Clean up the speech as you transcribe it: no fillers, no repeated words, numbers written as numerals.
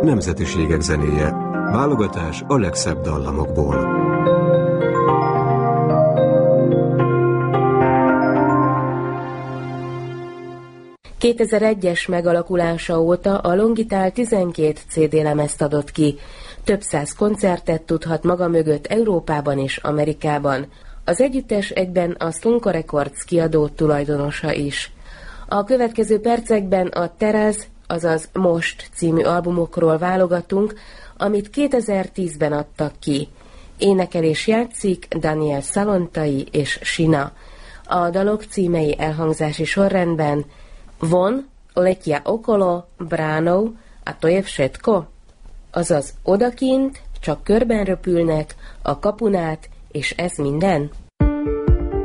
nemzetiségek zenéje. Válogatás a legszebb dallamokból. 2001-es megalakulása óta a Longitál 12 CD lemezt adott ki. Több száz koncertet tudhat maga mögött Európában és Amerikában. Az együttes egyben a Slunko Records kiadó tulajdonosa is. A következő percekben a Teraz, azaz Most című albumokról válogatunk, amit 2010-ben adtak ki. Énekel és játszik Daniel Szalontai és Sina. A dalok címei elhangzási sorrendben: Von, Letia okolo, Bránó, a to je všetko, azaz odakint csak körben röpülnek, a kapunát, és ez minden.